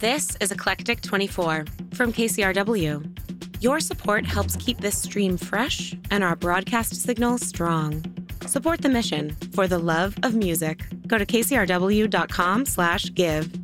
This is Eclectic 24 from KCRW. Your support helps keep this stream fresh and our broadcast signal strong. Support the mission for the love of music. Go to kcrw.com/give.